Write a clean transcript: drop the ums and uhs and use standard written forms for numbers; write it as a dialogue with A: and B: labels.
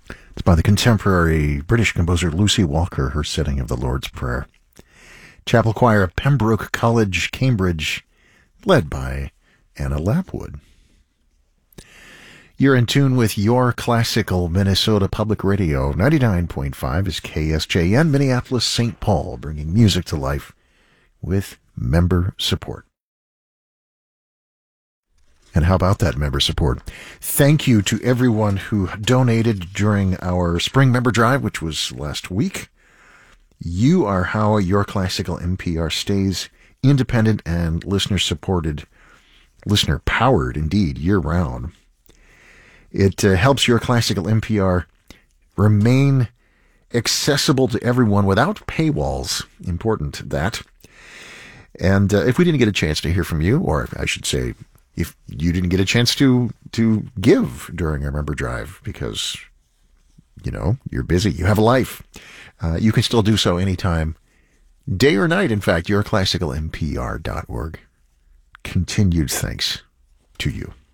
A: It's by the contemporary British composer Lucy Walker, her setting of the Lord's Prayer. Chapel Choir of Pembroke College, Cambridge, led by Anna Lapwood. You're in tune with Your Classical Minnesota Public Radio. 99.5 is KSJN, Minneapolis, St. Paul, bringing music to life with member support. And how about that member support? Thank you to everyone who donated during our spring member drive, which was last week. You are how Your Classical NPR stays independent and listener-supported, listener-powered, indeed, year-round. It helps Your Classical NPR remain accessible to everyone without paywalls. Important, that. And if we didn't get a chance to hear from you, or I should say, if you didn't get a chance to give during our member drive because, you know, you're busy, you have a life, you can still do so anytime, day or night. In fact, yourclassicalnpr.org. Continued thanks to you.